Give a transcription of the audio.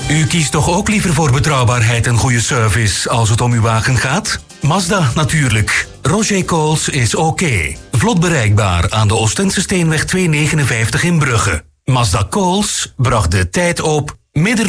U kiest toch ook liever voor betrouwbaarheid en goede service als het om uw wagen gaat? Mazda natuurlijk. Roger Coles is oké. Vlot bereikbaar aan de Oostende Steenweg 259 in Brugge. Mazda Coles bracht de tijd op midden